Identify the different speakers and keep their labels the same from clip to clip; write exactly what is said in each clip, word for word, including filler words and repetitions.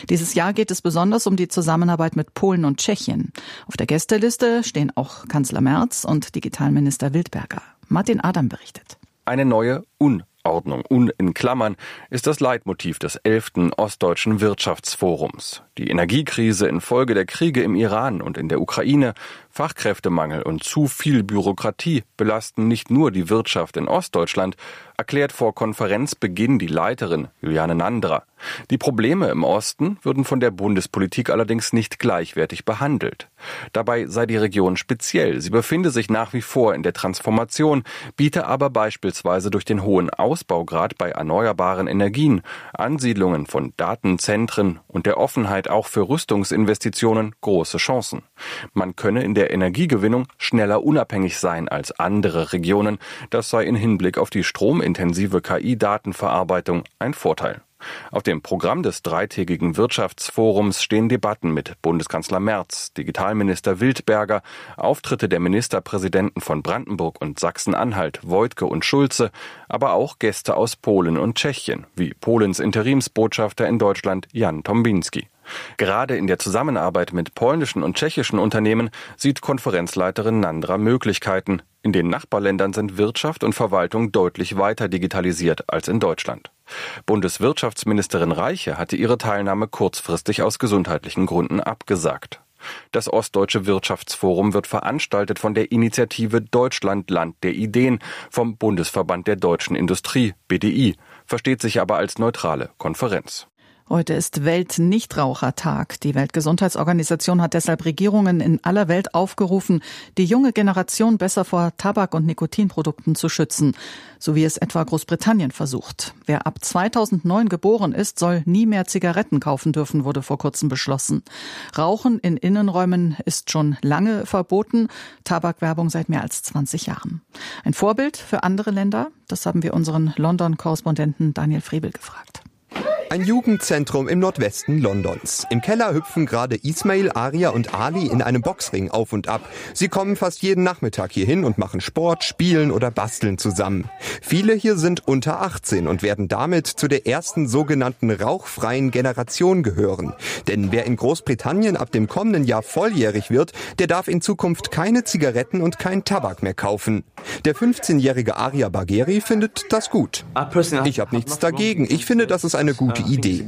Speaker 1: Dieses Jahr geht es besonders um die Zusammenarbeit mit Polen und Tschechien. Auf der Gästeliste stehen auch Kanzler Merz und Digitalminister Wildberger. Martin Adam berichtet.
Speaker 2: Eine neue Unordnung, un in Klammern, ist das Leitmotiv des elften Ostdeutschen Wirtschaftsforums. Die Energiekrise infolge der Kriege im Iran und in der Ukraine, Fachkräftemangel und zu viel Bürokratie belasten nicht nur die Wirtschaft in Ostdeutschland, erklärt vor Konferenzbeginn die Leiterin Juliane Nandra. Die Probleme im Osten würden von der Bundespolitik allerdings nicht gleichwertig behandelt. Dabei sei die Region speziell. Sie befinde sich nach wie vor in der Transformation, biete aber beispielsweise durch den hohen Ausbaugrad bei erneuerbaren Energien, Ansiedlungen von Datenzentren und der Offenheit auch für Rüstungsinvestitionen große Chancen. Man könne in der Energiegewinnung schneller unabhängig sein als andere Regionen. Das sei in Hinblick auf die stromintensive K I-Datenverarbeitung ein Vorteil. Auf dem Programm des dreitägigen Wirtschaftsforums stehen Debatten mit Bundeskanzler Merz, Digitalminister Wildberger, Auftritte der Ministerpräsidenten von Brandenburg und Sachsen-Anhalt, Woidke und Schulze, aber auch Gäste aus Polen und Tschechien, wie Polens Interimsbotschafter in Deutschland Jan Tombinski. Gerade in der Zusammenarbeit mit polnischen und tschechischen Unternehmen sieht Konferenzleiterin Nandra Möglichkeiten. In den Nachbarländern sind Wirtschaft und Verwaltung deutlich weiter digitalisiert als in Deutschland. Bundeswirtschaftsministerin Reiche hatte ihre Teilnahme kurzfristig aus gesundheitlichen Gründen abgesagt. Das Ostdeutsche Wirtschaftsforum wird veranstaltet von der Initiative Deutschland Land der Ideen vom Bundesverband der Deutschen Industrie, B D I, versteht sich aber als neutrale Konferenz.
Speaker 1: Heute ist Welt-Nichtrauchertag. Die Weltgesundheitsorganisation hat deshalb Regierungen in aller Welt aufgerufen, die junge Generation besser vor Tabak- und Nikotinprodukten zu schützen, so wie es etwa Großbritannien versucht. Wer ab zweitausendneun geboren ist, soll nie mehr Zigaretten kaufen dürfen, wurde vor kurzem beschlossen. Rauchen in Innenräumen ist schon lange verboten, Tabakwerbung seit mehr als zwanzig Jahren. Ein Vorbild für andere Länder? Das haben wir unseren London-Korrespondenten Daniel Frebel gefragt.
Speaker 3: Ein Jugendzentrum im Nordwesten Londons. Im Keller hüpfen gerade Ismail, Aria und Ali in einem Boxring auf und ab. Sie kommen fast jeden Nachmittag hierhin und machen Sport, spielen oder basteln zusammen. Viele hier sind unter achtzehn und werden damit zu der ersten sogenannten rauchfreien Generation gehören. Denn wer in Großbritannien ab dem kommenden Jahr volljährig wird, der darf in Zukunft keine Zigaretten und kein Tabak mehr kaufen. Der fünfzehnjährige Aria Bagheri findet das gut. Ich habe nichts dagegen. Ich finde, das ist eine gute Idee.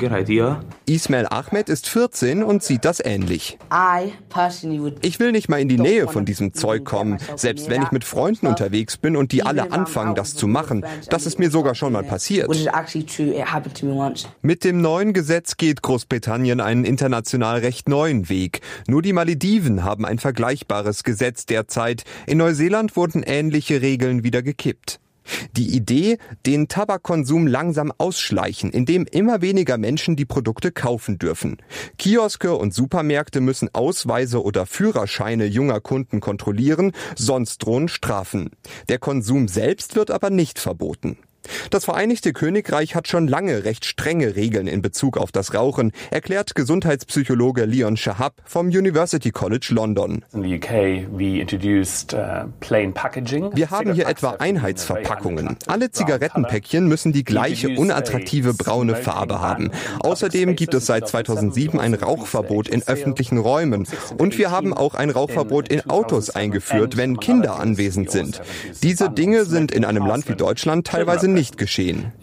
Speaker 3: Ismail Ahmed ist vierzehn und sieht das ähnlich. Ich will nicht mal in die Nähe von diesem Zeug kommen, selbst wenn ich mit Freunden unterwegs bin und die alle anfangen, das zu machen. Das ist mir sogar schon mal passiert. Mit dem neuen Gesetz geht Großbritannien einen international recht neuen Weg. Nur die Malediven haben ein vergleichbares Gesetz derzeit. In Neuseeland wurden ähnliche Regeln wieder gekippt. Die Idee, den Tabakkonsum langsam ausschleichen, indem immer weniger Menschen die Produkte kaufen dürfen. Kioske und Supermärkte müssen Ausweise oder Führerscheine junger Kunden kontrollieren, sonst drohen Strafen. Der Konsum selbst wird aber nicht verboten. Das Vereinigte Königreich hat schon lange recht strenge Regeln in Bezug auf das Rauchen, erklärt Gesundheitspsychologe Leon Shahab vom University College London. Wir haben hier etwa Einheitsverpackungen. Alle Zigarettenpäckchen müssen die gleiche unattraktive braune Farbe haben. Außerdem gibt es seit zweitausendsieben ein Rauchverbot in öffentlichen Räumen. Und wir haben auch ein Rauchverbot in Autos eingeführt, wenn Kinder anwesend sind. Diese Dinge sind in einem Land wie Deutschland teilweise nicht geschehen.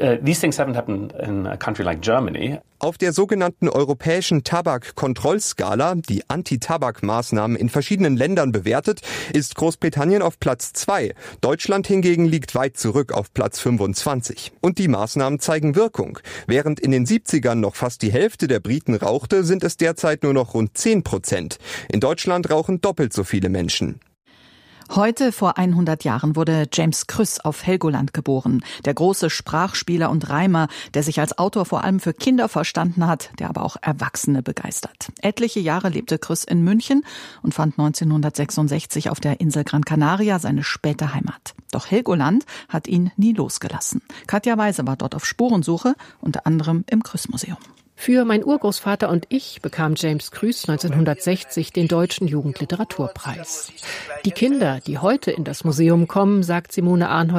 Speaker 3: Auf der sogenannten europäischen Tabakkontrollskala, die Anti-Tabak-Maßnahmen in verschiedenen Ländern bewertet, ist Großbritannien auf Platz zwei. Deutschland hingegen liegt weit zurück auf Platz fünfundzwanzig. Und die Maßnahmen zeigen Wirkung. Während in den siebzigern noch fast die Hälfte der Briten rauchte, sind es derzeit nur noch rund zehn Prozent. In Deutschland rauchen doppelt so viele Menschen.
Speaker 1: Heute vor hundert Jahren wurde James Krüss auf Helgoland geboren. Der große Sprachspieler und Reimer, der sich als Autor vor allem für Kinder verstanden hat, der aber auch Erwachsene begeistert. Etliche Jahre lebte Krüss in München und fand neunzehnhundertsechsundsechzig auf der Insel Gran Canaria seine späte Heimat. Doch Helgoland hat ihn nie losgelassen. Katja Weise war dort auf Spurensuche, unter anderem im Krüss-Museum.
Speaker 4: Für Mein Urgroßvater und ich bekam James Krüss neunzehnhundertsechzig den Deutschen Jugendliteraturpreis. Die Kinder, die heute in das Museum kommen, sagt Simone Arnhold,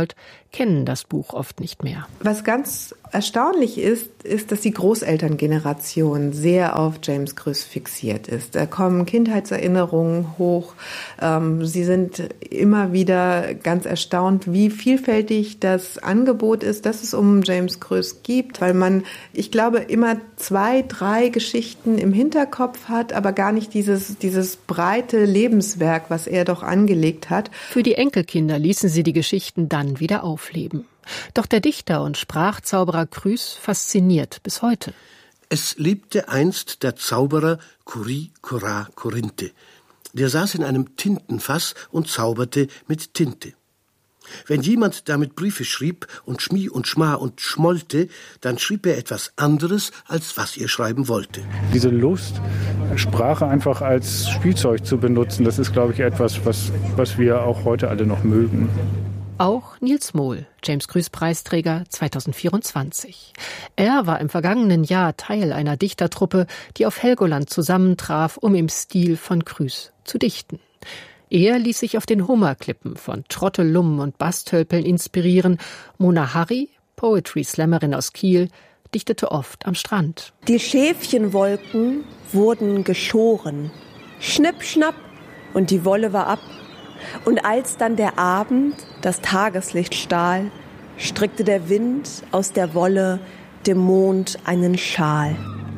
Speaker 4: kennen das Buch oft nicht mehr.
Speaker 5: Was ganz erstaunlich ist, ist, dass die Großelterngeneration sehr auf James Krüss fixiert ist. Da kommen Kindheitserinnerungen hoch. Ähm, sie sind immer wieder ganz erstaunt, wie vielfältig das Angebot ist, das es um James Krüss gibt, weil man, ich glaube, immer zwei, drei Geschichten im Hinterkopf hat, aber gar nicht dieses, dieses breite Lebenswerk, was er doch angelegt hat.
Speaker 4: Für die Enkelkinder ließen sie die Geschichten dann wieder aufleben. Doch der Dichter und Sprachzauberer Krüss fasziniert bis heute.
Speaker 6: Es lebte einst der Zauberer Kuri Kora Korinthe. Der saß in einem Tintenfass und zauberte mit Tinte. Wenn jemand damit Briefe schrieb und Schmi und Schma und schmollte, dann schrieb er etwas anderes, als was er schreiben wollte.
Speaker 7: Diese Lust, Sprache einfach als Spielzeug zu benutzen, das ist, glaube ich, etwas, was, was wir auch heute alle noch mögen.
Speaker 4: Auch Nils Mohl, James Krüss Preisträger zweitausendvierundzwanzig. Er war im vergangenen Jahr Teil einer Dichtertruppe, die auf Helgoland zusammentraf, um im Stil von Krüss zu dichten. Er ließ sich auf den Hummerklippen von Trottelum und Bastölpeln inspirieren. Mona Harry, Poetry-Slammerin aus Kiel, dichtete oft am Strand.
Speaker 8: Die Schäfchenwolken wurden geschoren. Schnipp, schnapp, und die Wolle war ab. Und als dann der Abend das Tageslicht stahl, strickte der Wind aus der Wolle dem Mond einen Schal.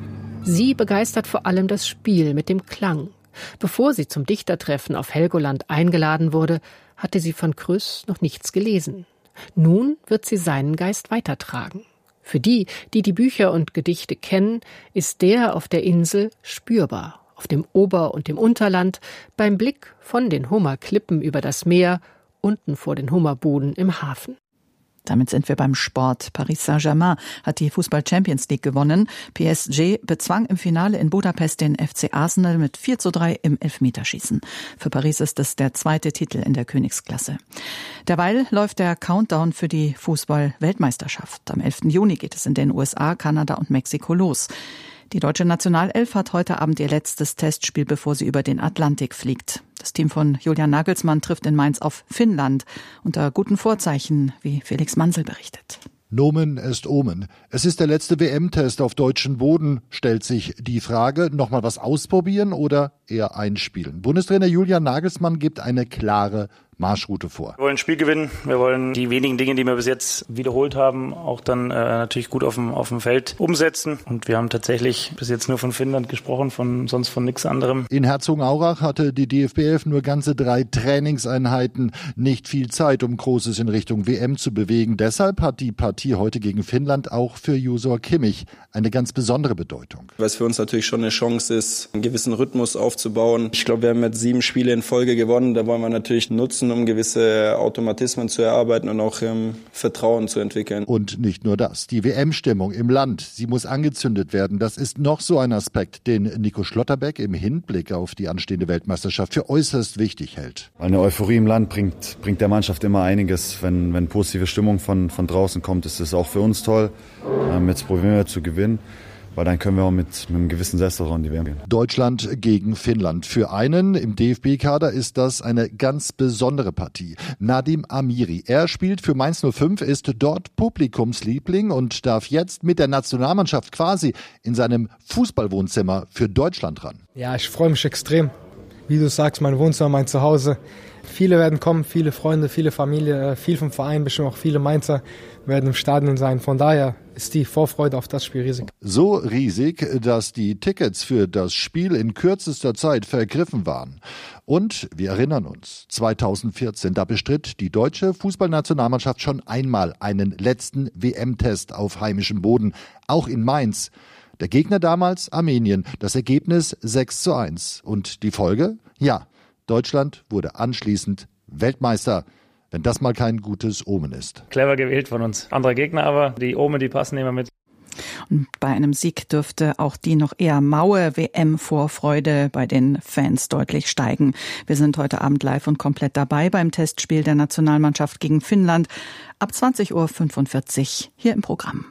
Speaker 4: Sie begeistert vor allem das Spiel mit dem Klang. Bevor sie zum Dichtertreffen auf Helgoland eingeladen wurde, hatte sie von Krüss noch nichts gelesen. Nun wird sie seinen Geist weitertragen. Für die, die die Bücher und Gedichte kennen, ist der auf der Insel spürbar. Auf dem Ober- und dem Unterland, beim Blick von den Hummerklippen über das Meer, unten vor den Hummerbuden im Hafen.
Speaker 1: Damit sind wir beim Sport. Paris Saint-Germain hat die Fußball-Champions League gewonnen. P S G bezwang im Finale in Budapest den F C Arsenal mit vier zu drei im Elfmeterschießen. Für Paris ist es der zweite Titel in der Königsklasse. Derweil läuft der Countdown für die Fußball-Weltmeisterschaft. Am elften Juni geht es in den U S A, Kanada und Mexiko los. Die deutsche Nationalelf hat heute Abend ihr letztes Testspiel, bevor sie über den Atlantik fliegt. Das Team von Julian Nagelsmann trifft in Mainz auf Finnland. Unter guten Vorzeichen, wie Felix Mansel berichtet.
Speaker 9: Nomen est Omen. Es ist der letzte W M-Test auf deutschem Boden. Stellt sich die Frage, nochmal was ausprobieren oder eher einspielen? Bundestrainer Julian Nagelsmann gibt eine klare Marschroute vor.
Speaker 10: Wir wollen ein Spiel gewinnen. Wir wollen die wenigen Dinge, die wir bis jetzt wiederholt haben, auch dann äh, natürlich gut auf dem, auf dem Feld umsetzen. Und wir haben tatsächlich bis jetzt nur von Finnland gesprochen, von sonst von nichts anderem.
Speaker 9: In Herzogenaurach hatte die D F B elf nur ganze drei Trainingseinheiten. Nicht viel Zeit, um Großes in Richtung W M zu bewegen. Deshalb hat die Partie heute gegen Finnland auch für József Kimmich eine ganz besondere Bedeutung.
Speaker 11: Weil es für uns natürlich schon eine Chance ist, einen gewissen Rhythmus aufzubauen. Ich glaube, wir haben jetzt sieben Spiele in Folge gewonnen. Da wollen wir natürlich nutzen, um gewisse Automatismen zu erarbeiten und auch ähm, Vertrauen zu entwickeln.
Speaker 9: Und nicht nur das. Die W M-Stimmung im Land, sie muss angezündet werden. Das ist noch so ein Aspekt, den Nico Schlotterbeck im Hinblick auf die anstehende Weltmeisterschaft für äußerst wichtig hält.
Speaker 12: Eine Euphorie im Land bringt, bringt der Mannschaft immer einiges. Wenn, wenn positive Stimmung von, von draußen kommt, ist es auch für uns toll. Ähm, jetzt probieren wir zu gewinnen. Weil dann können wir auch mit, mit einem gewissen Selbstvertrauen in die W M gehen.
Speaker 9: Deutschland gegen Finnland. Für einen im D F B-Kader ist das eine ganz besondere Partie. Nadim Amiri. Er spielt für Mainz null fünf, ist dort Publikumsliebling und darf jetzt mit der Nationalmannschaft quasi in seinem Fußballwohnzimmer für Deutschland ran.
Speaker 13: Ja, ich freue mich extrem. Wie du sagst, mein Wohnzimmer, mein Zuhause. Viele werden kommen, viele Freunde, viele Familie, viel vom Verein, bestimmt auch viele Mainzer werden im Stadion sein. Von daher ist die Vorfreude auf das Spiel riesig.
Speaker 9: So riesig, dass die Tickets für das Spiel in kürzester Zeit vergriffen waren. Und wir erinnern uns, zweitausendvierzehn, da bestritt die deutsche Fußballnationalmannschaft schon einmal einen letzten W M-Test auf heimischem Boden, auch in Mainz. Der Gegner damals Armenien, das Ergebnis sechs zu eins. Und die Folge? Ja, Deutschland wurde anschließend Weltmeister, wenn das mal kein gutes Omen ist.
Speaker 10: Clever gewählt von uns. Andere Gegner aber, die Omen, die passen immer mit.
Speaker 1: Und bei einem Sieg dürfte auch die noch eher maue W M-Vorfreude bei den Fans deutlich steigen. Wir sind heute Abend live und komplett dabei beim Testspiel der Nationalmannschaft gegen Finnland ab zwanzig Uhr fünfundvierzig hier im Programm.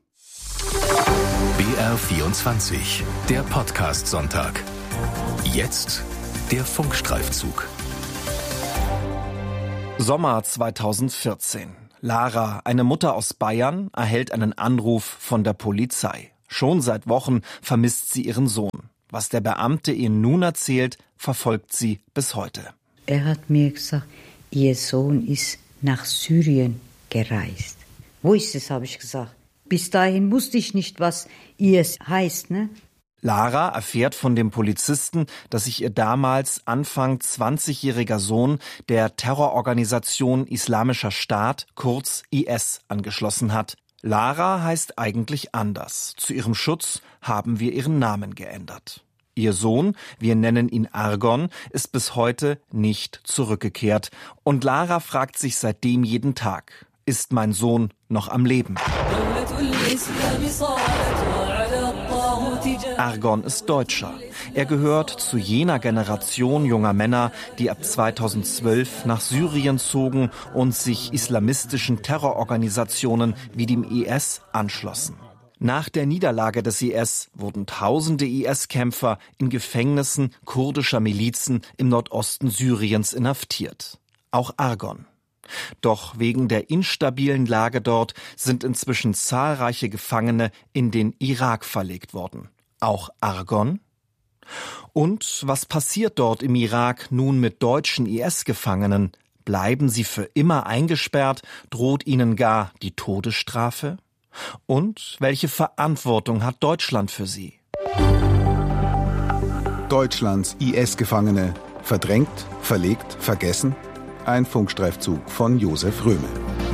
Speaker 14: B R vierundzwanzig, der Podcast-Sonntag. Jetzt der Funkstreifzug.
Speaker 15: Sommer zweitausendvierzehn. Lara, eine Mutter aus Bayern, erhält einen Anruf von der Polizei. Schon seit Wochen vermisst sie ihren Sohn. Was der Beamte ihr nun erzählt, verfolgt sie bis heute.
Speaker 16: Er hat mir gesagt, ihr Sohn ist nach Syrien gereist. Wo ist es, habe ich gesagt. Bis dahin wusste ich nicht, was I S heißt, ne?
Speaker 15: Lara erfährt von dem Polizisten, dass sich ihr damals Anfang zwanzigjähriger Sohn der Terrororganisation Islamischer Staat, kurz I S, angeschlossen hat. Lara heißt eigentlich anders. Zu ihrem Schutz haben wir ihren Namen geändert. Ihr Sohn, wir nennen ihn Argon, ist bis heute nicht zurückgekehrt. Und Lara fragt sich seitdem jeden Tag, ist mein Sohn noch am Leben? Argon ist Deutscher. Er gehört zu jener Generation junger Männer, die ab zweitausendzwölf nach Syrien zogen und sich islamistischen Terrororganisationen wie dem I S anschlossen. Nach der Niederlage des I S wurden tausende I S-Kämpfer in Gefängnissen kurdischer Milizen im Nordosten Syriens inhaftiert. Auch Argon. Doch wegen der instabilen Lage dort sind inzwischen zahlreiche Gefangene in den Irak verlegt worden. Auch Argon? Und was passiert dort im Irak nun mit deutschen I S-Gefangenen? Bleiben sie für immer eingesperrt? Droht ihnen gar die Todesstrafe? Und welche Verantwortung hat Deutschland für sie?
Speaker 17: Deutschlands I S-Gefangene verdrängt, verlegt, vergessen? Ein Funkstreifzug von Josef Röhme.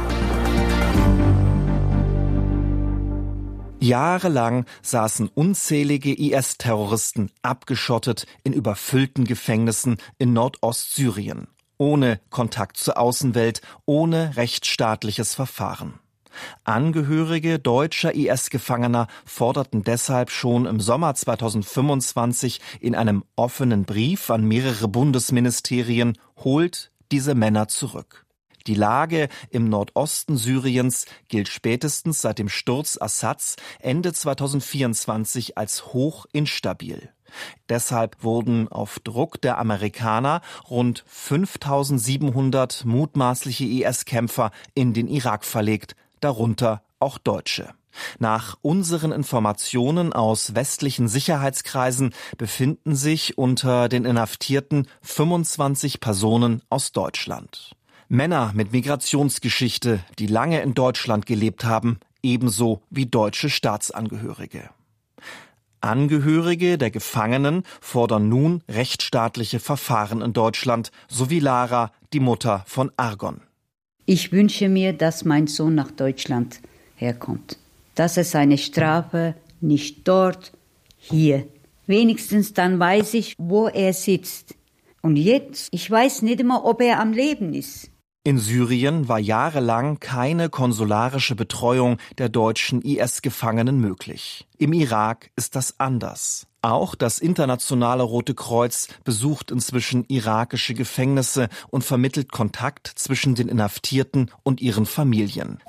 Speaker 15: Jahrelang saßen unzählige I S-Terroristen abgeschottet in überfüllten Gefängnissen in Nordostsyrien, ohne Kontakt zur Außenwelt, ohne rechtsstaatliches Verfahren. Angehörige deutscher I S-Gefangener forderten deshalb schon im Sommer zweitausendfünfundzwanzig in einem offenen Brief an mehrere Bundesministerien: holt diese Männer zurück. Die Lage im Nordosten Syriens gilt spätestens seit dem Sturz Assads Ende zweitausendvierundzwanzig als hoch instabil. Deshalb wurden auf Druck der Amerikaner rund fünftausendsiebenhundert mutmaßliche I S-Kämpfer in den Irak verlegt, darunter auch Deutsche. Nach unseren Informationen aus westlichen Sicherheitskreisen befinden sich unter den Inhaftierten fünfundzwanzig Personen aus Deutschland. Männer mit Migrationsgeschichte, die lange in Deutschland gelebt haben, ebenso wie deutsche Staatsangehörige. Angehörige der Gefangenen fordern nun rechtsstaatliche Verfahren in Deutschland, so wie Lara, die Mutter von Argon.
Speaker 16: Ich wünsche mir, dass mein Sohn nach Deutschland herkommt. Dass er seine Strafe nicht dort, hier. Wenigstens dann weiß ich, wo er sitzt. Und jetzt, ich weiß nicht immer, ob er am Leben ist.
Speaker 15: In Syrien war jahrelang keine konsularische Betreuung der deutschen I S-Gefangenen möglich. Im Irak ist das anders. Auch das Internationale Rote Kreuz besucht inzwischen irakische Gefängnisse und vermittelt Kontakt zwischen den Inhaftierten und ihren Familien.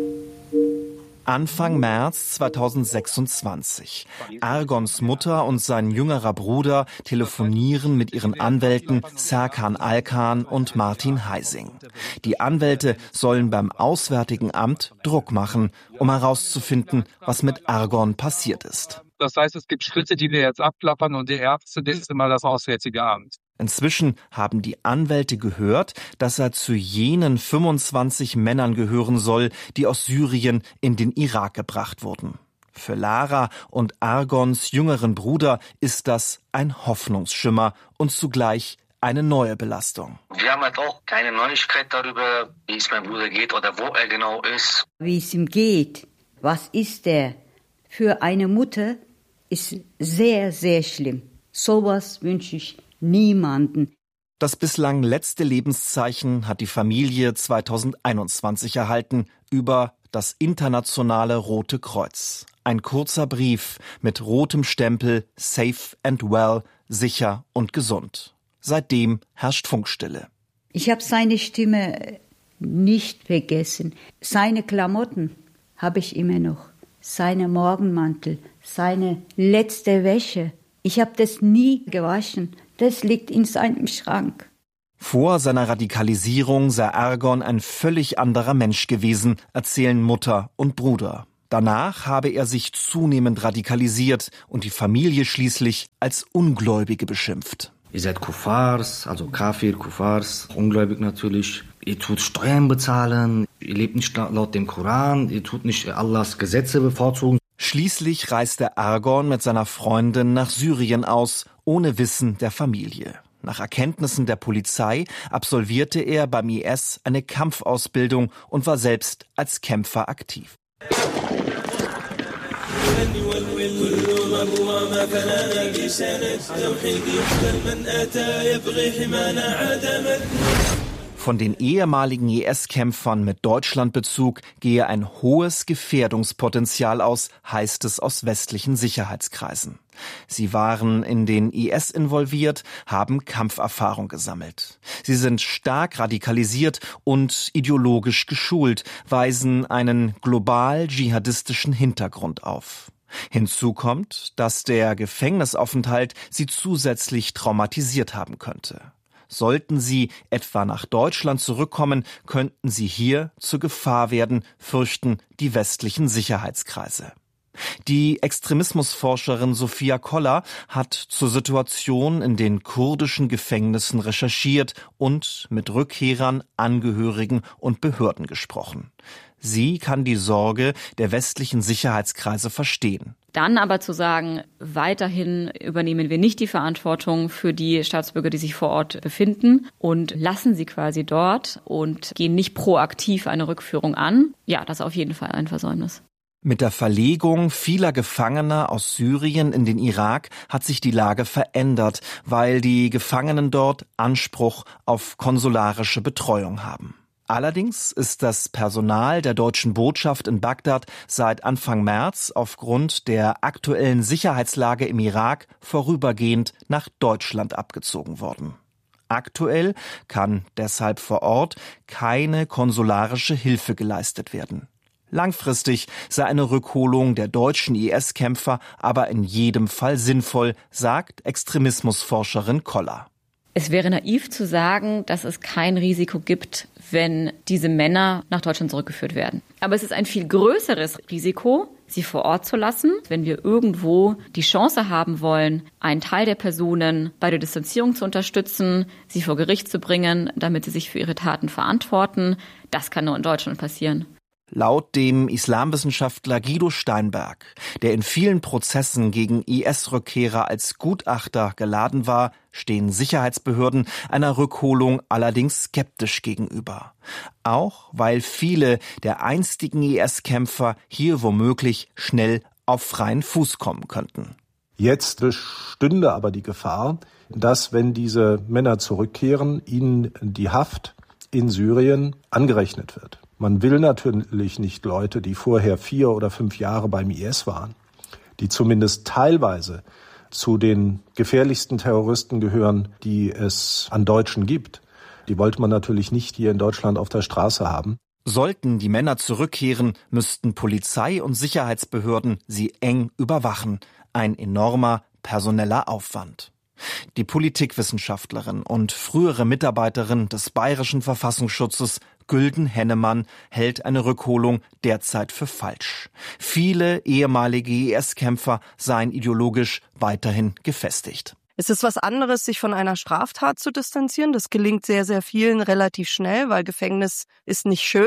Speaker 15: Anfang März zweitausendsechsundzwanzig. Argons Mutter und sein jüngerer Bruder telefonieren mit ihren Anwälten Serkan Alkan und Martin Heising. Die Anwälte sollen beim Auswärtigen Amt Druck machen, um herauszufinden, was mit Argon passiert ist.
Speaker 18: Das heißt, es gibt Schritte, die wir jetzt abklappern, und der erste ist immer das Auswärtige Amt.
Speaker 15: Inzwischen haben die Anwälte gehört, dass er zu jenen fünfundzwanzig Männern gehören soll, die aus Syrien in den Irak gebracht wurden. Für Lara und Argons jüngeren Bruder ist das ein Hoffnungsschimmer und zugleich eine neue Belastung.
Speaker 19: Wir haben halt auch keine Neuigkeit darüber, wie es meinem Bruder geht oder wo er genau ist.
Speaker 16: Wie es ihm geht, was ist er? Für eine Mutter ist sehr, sehr schlimm. Sowas wünsche ich niemanden.
Speaker 15: Das bislang letzte Lebenszeichen hat die Familie zweitausendeinundzwanzig erhalten über das Internationale Rote Kreuz. Ein kurzer Brief mit rotem Stempel Safe and Well, sicher und gesund. Seitdem herrscht Funkstille.
Speaker 16: Ich habe seine Stimme nicht vergessen. Seine Klamotten habe ich immer noch. Seine Morgenmantel, seine letzte Wäsche. Ich habe das nie gewaschen. Das liegt in seinem Schrank.
Speaker 15: Vor seiner Radikalisierung sei Ergon ein völlig anderer Mensch gewesen, erzählen Mutter und Bruder. Danach habe er sich zunehmend radikalisiert und die Familie schließlich als Ungläubige beschimpft.
Speaker 20: Ihr seid Kuffars, also Kafir, Kuffars, ungläubig natürlich. Ihr tut Steuern bezahlen, ihr lebt nicht laut dem Koran, ihr tut nicht Allahs Gesetze bevorzugen.
Speaker 15: Schließlich reiste Ergon mit seiner Freundin nach Syrien aus, ohne Wissen der Familie. Nach Erkenntnissen der Polizei absolvierte er beim I S eine Kampfausbildung und war selbst als Kämpfer aktiv. Von den ehemaligen I S-Kämpfern mit Deutschlandbezug gehe ein hohes Gefährdungspotenzial aus, heißt es aus westlichen Sicherheitskreisen. Sie waren in den I S involviert, haben Kampferfahrung gesammelt. Sie sind stark radikalisiert und ideologisch geschult, weisen einen global dschihadistischen Hintergrund auf. Hinzu kommt, dass der Gefängnisaufenthalt sie zusätzlich traumatisiert haben könnte. Sollten sie etwa nach Deutschland zurückkommen, könnten sie hier zur Gefahr werden, fürchten die westlichen Sicherheitskreise. Die Extremismusforscherin Sophia Koller hat zur Situation in den kurdischen Gefängnissen recherchiert und mit Rückkehrern, Angehörigen und Behörden gesprochen. Sie kann die Sorge der westlichen Sicherheitskreise verstehen.
Speaker 21: Dann aber zu sagen, weiterhin übernehmen wir nicht die Verantwortung für die Staatsbürger, die sich vor Ort befinden und lassen sie quasi dort und gehen nicht proaktiv eine Rückführung an. Ja, das ist auf jeden Fall ein Versäumnis.
Speaker 15: Mit der Verlegung vieler Gefangener aus Syrien in den Irak hat sich die Lage verändert, weil die Gefangenen dort Anspruch auf konsularische Betreuung haben. Allerdings ist das Personal der deutschen Botschaft in Bagdad seit Anfang März aufgrund der aktuellen Sicherheitslage im Irak vorübergehend nach Deutschland abgezogen worden. Aktuell kann deshalb vor Ort keine konsularische Hilfe geleistet werden. Langfristig sei eine Rückholung der deutschen I S-Kämpfer aber in jedem Fall sinnvoll, sagt Extremismusforscherin Koller.
Speaker 21: Es wäre naiv zu sagen, dass es kein Risiko gibt, wenn diese Männer nach Deutschland zurückgeführt werden. Aber es ist ein viel größeres Risiko, sie vor Ort zu lassen, wenn wir irgendwo die Chance haben wollen, einen Teil der Personen bei der Distanzierung zu unterstützen, sie vor Gericht zu bringen, damit sie sich für ihre Taten verantworten. Das kann nur in Deutschland passieren.
Speaker 15: Laut dem Islamwissenschaftler Guido Steinberg, der in vielen Prozessen gegen I S-Rückkehrer als Gutachter geladen war, stehen Sicherheitsbehörden einer Rückholung allerdings skeptisch gegenüber. Auch weil viele der einstigen I S-Kämpfer hier womöglich schnell auf freien Fuß kommen könnten.
Speaker 22: Jetzt bestünde aber die Gefahr, dass, wenn diese Männer zurückkehren, ihnen die Haft in Syrien angerechnet wird. Man will natürlich nicht Leute, die vorher vier oder fünf Jahre beim I S waren, die zumindest teilweise zu den gefährlichsten Terroristen gehören, die es an Deutschen gibt. Die wollte man natürlich nicht hier in Deutschland auf der Straße haben.
Speaker 15: Sollten die Männer zurückkehren, müssten Polizei und Sicherheitsbehörden sie eng überwachen. Ein enormer personeller Aufwand. Die Politikwissenschaftlerin und frühere Mitarbeiterin des Bayerischen Verfassungsschutzes Gülden Hennemann hält eine Rückholung derzeit für falsch. Viele ehemalige I S-Kämpfer seien ideologisch weiterhin gefestigt.
Speaker 23: Es ist was anderes, sich von einer Straftat zu distanzieren. Das gelingt sehr, sehr vielen relativ schnell, weil Gefängnis ist nicht schön.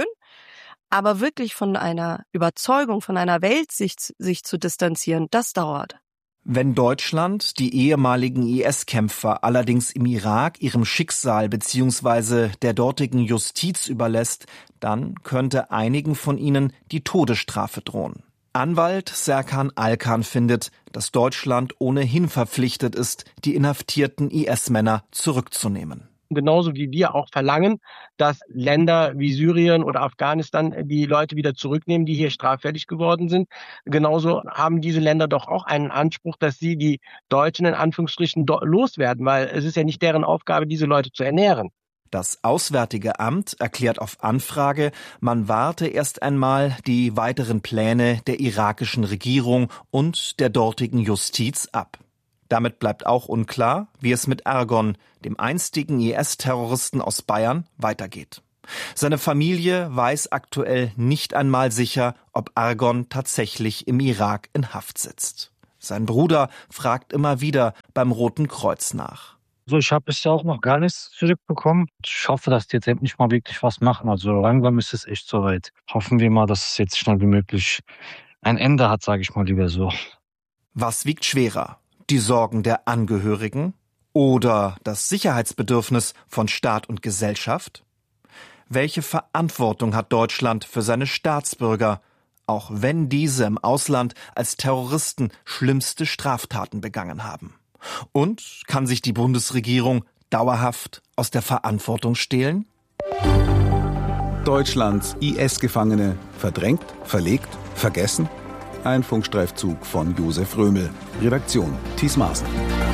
Speaker 23: Aber wirklich von einer Überzeugung, von einer Weltsicht sich zu distanzieren, das dauert.
Speaker 15: Wenn Deutschland die ehemaligen I S-Kämpfer allerdings im Irak ihrem Schicksal bzw. der dortigen Justiz überlässt, dann könnte einigen von ihnen die Todesstrafe drohen. Anwalt Serkan Alkan findet, dass Deutschland ohnehin verpflichtet ist, die inhaftierten I S-Männer zurückzunehmen.
Speaker 24: Genauso wie wir auch verlangen, dass Länder wie Syrien oder Afghanistan die Leute wieder zurücknehmen, die hier straffällig geworden sind. Genauso haben diese Länder doch auch einen Anspruch, dass sie die Deutschen in Anführungsstrichen loswerden, weil es ist ja nicht deren Aufgabe, diese Leute zu ernähren.
Speaker 15: Das Auswärtige Amt erklärt auf Anfrage, man warte erst einmal die weiteren Pläne der irakischen Regierung und der dortigen Justiz ab. Damit bleibt auch unklar, wie es mit Ergon, dem einstigen I S-Terroristen aus Bayern, weitergeht. Seine Familie weiß aktuell nicht einmal sicher, ob Ergon tatsächlich im Irak in Haft sitzt. Sein Bruder fragt immer wieder beim Roten Kreuz nach.
Speaker 2: So, ich habe bisher auch noch gar nichts zurückbekommen. Ich hoffe, dass die jetzt endlich mal wirklich was machen. Also langsam ist es echt soweit. Hoffen wir mal, dass es jetzt schnell wie möglich ein Ende hat, sage ich mal lieber so.
Speaker 15: Was wiegt schwerer? Die Sorgen der Angehörigen oder das Sicherheitsbedürfnis von Staat und Gesellschaft? Welche Verantwortung hat Deutschland für seine Staatsbürger, auch wenn diese im Ausland als Terroristen schlimmste Straftaten begangen haben? Und kann sich die Bundesregierung dauerhaft aus der Verantwortung stehlen?
Speaker 17: Deutschlands I S-Gefangene verdrängt, verlegt, vergessen? Ein Funkstreifzug von Josef Römel. Redaktion Thies Maaßen.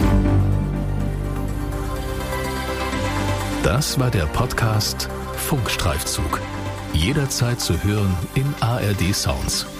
Speaker 14: Das war der Podcast Funkstreifzug. Jederzeit zu hören in A R D Sounds.